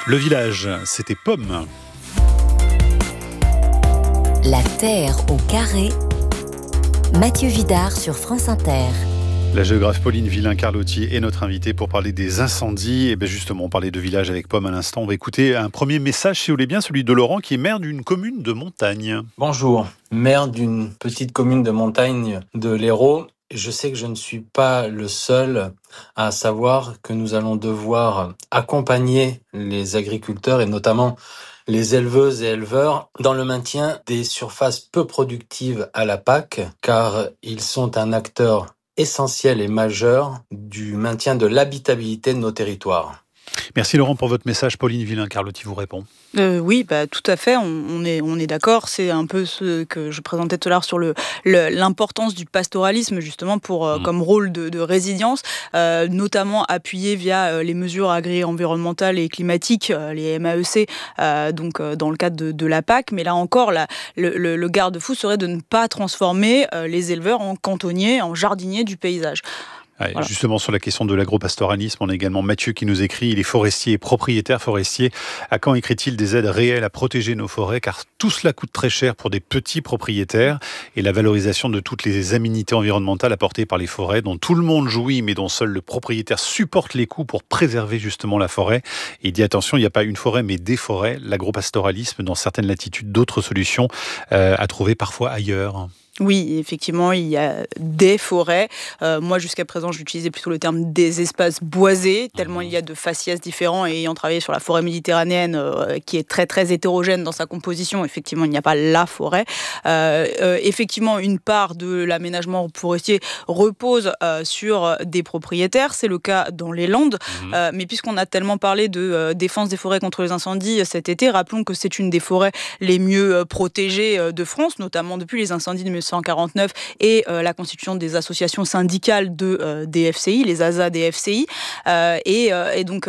Le village, c'était Pomme. La Terre au carré. Mathieu Vidard sur France Inter. La géographe Pauline Villain-Carlotti est notre invitée pour parler des incendies. Et bien justement, on parlait de village avec Pomme à l'instant. On va écouter un premier message, si vous voulez bien, celui de Laurent, qui est maire d'une commune de montagne. Bonjour, maire d'une petite commune de montagne de l'Hérault. Je sais que je ne suis pas le seul à savoir que nous allons devoir accompagner les agriculteurs et notamment les éleveuses et éleveurs dans le maintien des surfaces peu productives à la PAC, car ils sont un acteur essentiel et majeur du maintien de l'habitabilité de nos territoires. Merci Laurent pour votre message. Pauline Villain-Carlotti vous répond. Oui, tout à fait, on est d'accord. C'est un peu ce que je présentais tout à l'heure sur l'importance du pastoralisme, justement, pour comme rôle de résilience, notamment appuyé via les mesures agri-environnementales et climatiques, les MAEC, donc dans le cadre de la PAC. Mais là encore, le garde-fou serait de ne pas transformer les éleveurs en cantonniers, en jardiniers du paysage. Ouais, voilà. Justement, sur la question de l'agropastoralisme, on a également Mathieu qui nous écrit. Il est forestier et propriétaire forestier. À quand écrit-il des aides réelles à protéger nos forêts? Car tout cela coûte très cher pour des petits propriétaires. Et la valorisation de toutes les aménités environnementales apportées par les forêts, dont tout le monde jouit, mais dont seul le propriétaire supporte les coûts pour préserver justement la forêt. Et il dit attention, il n'y a pas une forêt, mais des forêts. L'agropastoralisme, dans certaines latitudes, d'autres solutions à trouver parfois ailleurs. Oui, effectivement, il y a des forêts. Moi, jusqu'à présent, j'utilisais plutôt le terme des espaces boisés, tellement il y a de faciès différents. Et ayant travaillé sur la forêt méditerranéenne, qui est très, très hétérogène dans sa composition, effectivement, il n'y a pas la forêt. Effectivement, une part de l'aménagement forestier repose sur des propriétaires. C'est le cas dans les Landes. Mais puisqu'on a tellement parlé de défense des forêts contre les incendies cet été, rappelons que c'est une des forêts les mieux protégées de France, notamment depuis les incendies de 1949 et la constitution des associations syndicales des FCI, les ASA des FCI. Et donc,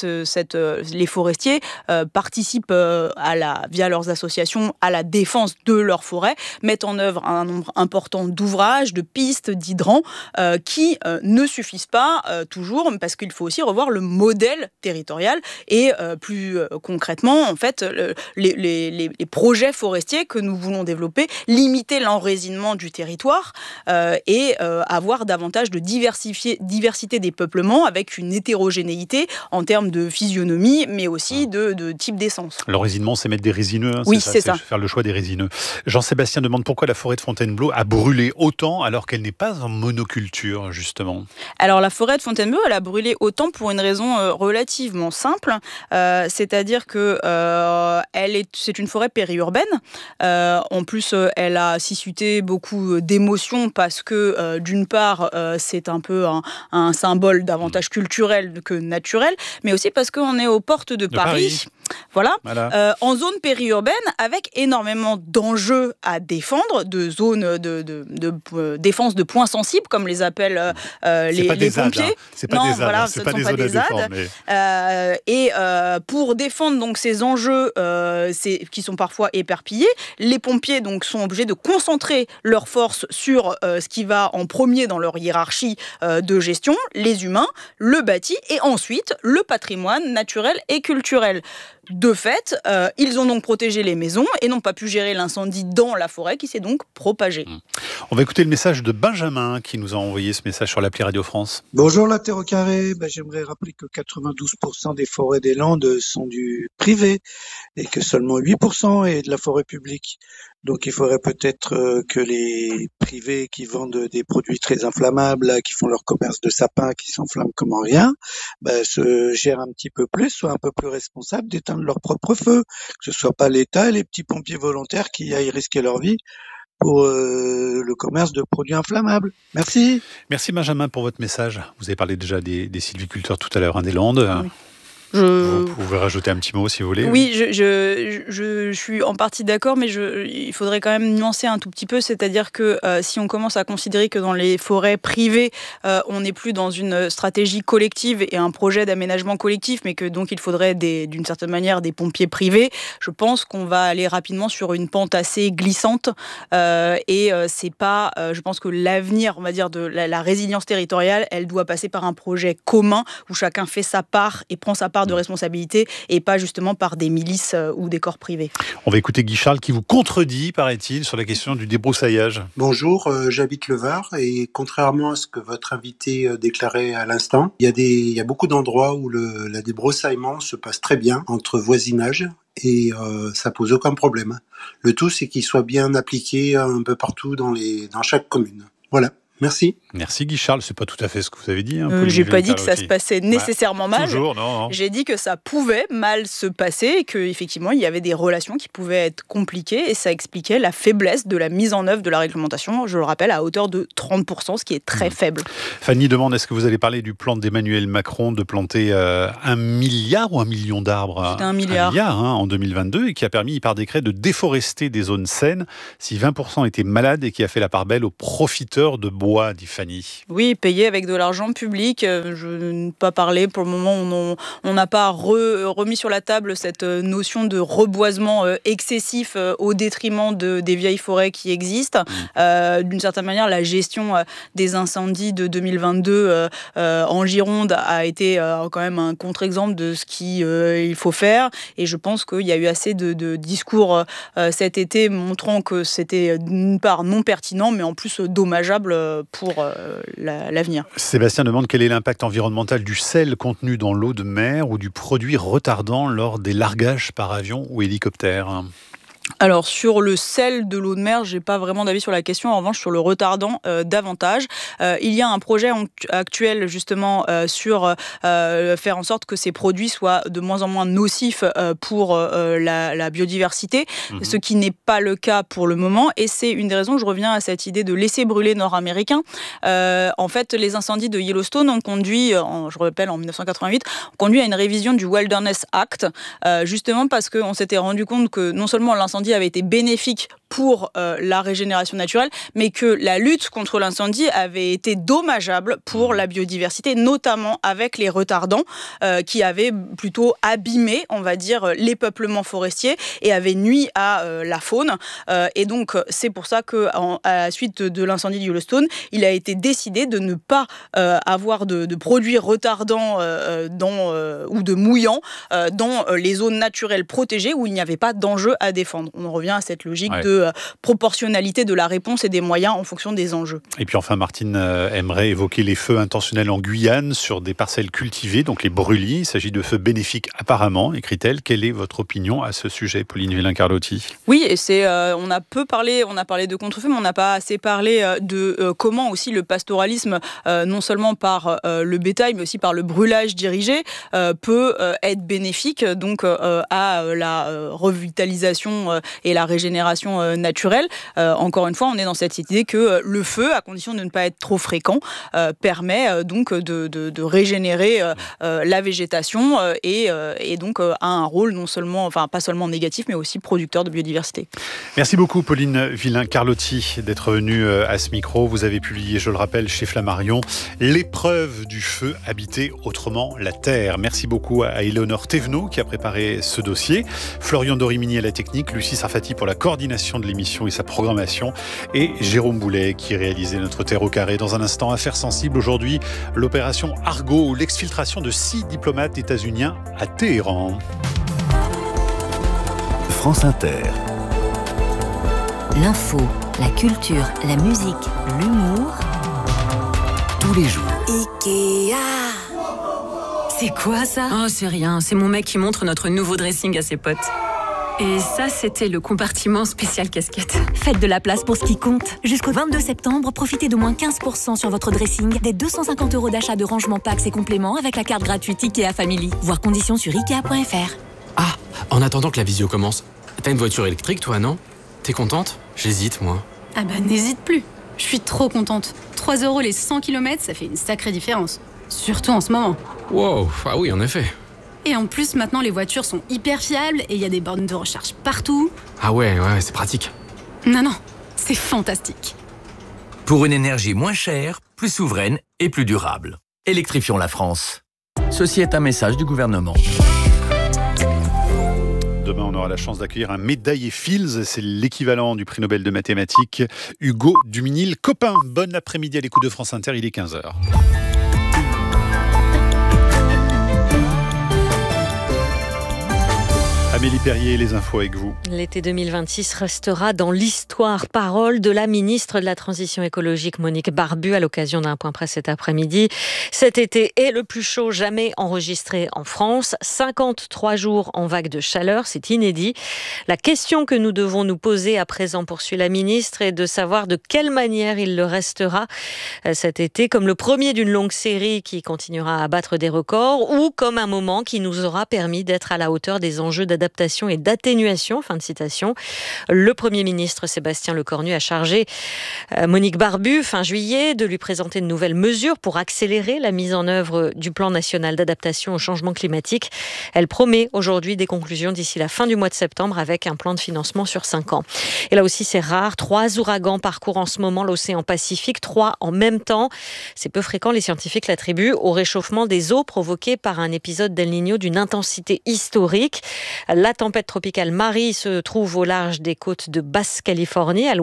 les forestiers participent via leurs associations à la défense de leurs forêts, mettent en œuvre un nombre important d'ouvrages, de pistes, d'hydrants qui ne suffisent pas toujours, parce qu'il faut aussi revoir le modèle territorial et plus concrètement, en fait, les projets forestiers que nous voulons développer, limiter l'enracinement du territoire et avoir davantage de diversité des peuplements avec une hétérogénéité en termes de physionomie, mais aussi de type d'essence. L'enracinement, c'est mettre des résineux. Oui, c'est ça. Faire le choix des résineux. Jean-Sébastien demande pourquoi la forêt de Fontainebleau a brûlé autant alors qu'elle n'est pas en monoculture, justement. Alors, la forêt de Fontainebleau, elle a brûlé autant pour une raison relativement simple, c'est-à-dire que c'est une forêt périurbaine. En plus, elle a suscité beaucoup d'émotions parce que d'une part c'est un peu un symbole davantage culturel que naturel, mais aussi parce qu'on est aux portes de Paris. Voilà. En zone périurbaine avec énormément d'enjeux à défendre, de zones de défense de points sensibles comme les appellent les pompiers. C'est pas des ZAD, c'est pas des zones à défendre. Et pour défendre donc ces enjeux qui sont parfois éparpillés, les pompiers donc sont obligés de concentrer leurs forces sur ce qui va en premier dans leur hiérarchie de gestion, les humains, le bâti et ensuite le patrimoine naturel et culturel. De fait, ils ont donc protégé les maisons et n'ont pas pu gérer l'incendie dans la forêt qui s'est donc propagée. On va écouter le message de Benjamin qui nous a envoyé ce message sur l'appli Radio France. Bonjour la Terre au carré, j'aimerais rappeler que 92% des forêts des Landes sont du privé et que seulement 8% est de la forêt publique. Donc il faudrait peut-être que les privés qui vendent des produits très inflammables, qui font leur commerce de sapins, qui s'enflamment comme en rien, se gèrent un petit peu plus, soient un peu plus responsables d'éteindre leur propre feu. Que ce soit pas l'État et les petits pompiers volontaires qui aillent risquer leur vie pour le commerce de produits inflammables. Merci. Merci Benjamin pour votre message. Vous avez parlé déjà des sylviculteurs tout à l'heure, des Landes. Oui. Vous pouvez rajouter un petit mot si vous voulez. Oui, je suis en partie d'accord, mais il faudrait quand même nuancer un tout petit peu, c'est-à-dire que si on commence à considérer que dans les forêts privées, on n'est plus dans une stratégie collective et un projet d'aménagement collectif, mais que donc il faudrait d'une certaine manière des pompiers privés, je pense qu'on va aller rapidement sur une pente assez glissante et c'est pas, je pense que l'avenir, on va dire, de la résilience territoriale, elle doit passer par un projet commun où chacun fait sa part et prend sa part part de responsabilité et pas justement par des milices ou des corps privés. On va écouter Guy Charles qui vous contredit, paraît-il, sur la question du débroussaillage. Bonjour, j'habite le Var et contrairement à ce que votre invité déclarait à l'instant, il y a beaucoup d'endroits où le débroussaillement se passe très bien entre voisinage et ça pose aucun problème. Le tout, c'est qu'il soit bien appliqué un peu partout dans chaque commune. Voilà. Merci. Merci Guy Charles, c'est pas tout à fait ce que vous avez dit. J'ai pas dit que ça se passait nécessairement mal. Toujours, non. J'ai dit que ça pouvait mal se passer et qu'effectivement il y avait des relations qui pouvaient être compliquées et ça expliquait la faiblesse de la mise en œuvre de la réglementation, je le rappelle, à hauteur de 30%, ce qui est très faible. Fanny demande, est-ce que vous allez parler du plan d'Emmanuel Macron de planter 1 milliard ou 1 million d'arbres? C'était 1 milliard. En 2022 et qui a permis par décret de déforester des zones saines si 20% étaient malades et qui a fait la part belle aux profiteurs de bois, dit Fanny. Oui, payé avec de l'argent public. Je n'ai pas parlé pour le moment. On n'a pas remis sur la table cette notion de reboisement excessif au détriment des vieilles forêts qui existent. D'une certaine manière, la gestion des incendies de 2022 en Gironde a été quand même un contre-exemple de ce qu'il faut faire. Et je pense qu'il y a eu assez de discours cet été montrant que c'était d'une part non pertinent, mais en plus dommageable pour l'avenir. Sébastien demande quel est l'impact environnemental du sel contenu dans l'eau de mer ou du produit retardant lors des largages par avion ou hélicoptère. Alors sur le sel de l'eau de mer, j'ai pas vraiment d'avis sur la question. En revanche, sur le retardant, davantage. Il y a un projet actuel justement sur faire en sorte que ces produits soient de moins en moins nocifs pour la biodiversité, ce qui n'est pas le cas pour le moment. Et c'est une des raisons que je reviens à cette idée de laisser brûler nord-américain. En fait, les incendies de Yellowstone ont conduit, je rappelle en 1988, ont conduit à une révision du Wilderness Act, justement parce qu'on s'était rendu compte que non seulement l'incendie avait été bénéfique pour la régénération naturelle, mais que la lutte contre l'incendie avait été dommageable pour la biodiversité, notamment avec les retardants qui avaient plutôt abîmé, on va dire, les peuplements forestiers et avaient nui à la faune. Et donc, c'est pour ça qu'à la suite de l'incendie de Yellowstone, il a été décidé de ne pas avoir de produits retardants ou de mouillants dans les zones naturelles protégées où il n'y avait pas d'enjeu à défendre. On revient à cette logique de proportionnalité de la réponse et des moyens en fonction des enjeux. Et puis enfin, Martine aimerait évoquer les feux intentionnels en Guyane sur des parcelles cultivées, donc les brûlis. Il s'agit de feux bénéfiques apparemment, écrit-elle. Quelle est votre opinion à ce sujet, Pauline Villain-Carlotti? Oui, et on a parlé de contre-feux, mais on n'a pas assez parlé de comment aussi le pastoralisme, non seulement par le bétail, mais aussi par le brûlage dirigé, peut être bénéfique donc à la revitalisation et la régénération naturelle. Encore une fois, on est dans cette idée que le feu, à condition de ne pas être trop fréquent, permet donc de régénérer la végétation et donc a un rôle non seulement, enfin pas seulement négatif, mais aussi producteur de biodiversité. Merci beaucoup Pauline Villain-Carlotti d'être venue à ce micro. Vous avez publié, je le rappelle, chez Flammarion, L'épreuve du feu, habiter autrement la terre. Merci beaucoup à Éléonore Thévenot qui a préparé ce dossier, Florian Dorimini à la technique, Lucie Sarfati pour la coordination de l'émission et sa programmation, et Jérôme Boulet qui réalisait notre Terre au carré. Dans un instant, affaire sensible aujourd'hui, l'opération Argo, l'exfiltration de 6 diplomates états-uniens à Téhéran. France Inter. L'info, la culture, la musique, l'humour. Tous les jours. Ikea. C'est quoi ça? Oh, c'est rien. C'est mon mec qui montre notre nouveau dressing à ses potes. Et ça, c'était le compartiment spécial casquette. Faites de la place pour ce qui compte. Jusqu'au 22 septembre, profitez de moins 15% sur votre dressing, des 250 € d'achat de rangement packs et compléments avec la carte gratuite Ikea Family. Voir conditions sur Ikea.fr. Ah, en attendant que la visio commence, t'as une voiture électrique toi, non? T'es contente? J'hésite, moi. Ah bah n'hésite plus. Je suis trop contente. 3 € les 100 km, ça fait une sacrée différence. Surtout en ce moment. Wow, ah oui, en effet. Et en plus, maintenant, les voitures sont hyper fiables et il y a des bornes de recharge partout. Ah ouais, c'est pratique. Non, c'est fantastique. Pour une énergie moins chère, plus souveraine et plus durable. Électrifions la France. Ceci est un message du gouvernement. Demain, on aura la chance d'accueillir un médaillé Fields. C'est l'équivalent du prix Nobel de mathématiques, Hugo Duminil-Copin. Bon après-midi à l'écoute de France Inter, il est 15h. Amélie Perrier, les infos avec vous. L'été 2026 restera dans l'histoire. Parole de la ministre de la Transition écologique Monique Barbu à l'occasion d'un point presse cet après-midi. Cet été est le plus chaud jamais enregistré en France. 53 jours en vague de chaleur, c'est inédit. La question que nous devons nous poser à présent, poursuit la ministre, est de savoir de quelle manière il le restera cet été, comme le premier d'une longue série qui continuera à battre des records ou comme un moment qui nous aura permis d'être à la hauteur des enjeux d'adaptation et d'atténuation, fin de citation. Le Premier ministre Sébastien Lecornu a chargé Monique Barbu, fin juillet, de lui présenter de nouvelles mesures pour accélérer la mise en œuvre du plan national d'adaptation au changement climatique. Elle promet aujourd'hui des conclusions d'ici la fin du mois de septembre avec un plan de financement sur 5 ans. Et là aussi, c'est rare. 3 ouragans parcourent en ce moment l'océan Pacifique, 3 en même temps. C'est peu fréquent, les scientifiques l'attribuent au réchauffement des eaux provoqué par un épisode d'El Niño d'une intensité historique. La tempête tropicale Marie se trouve au large des côtes de Basse-Californie, à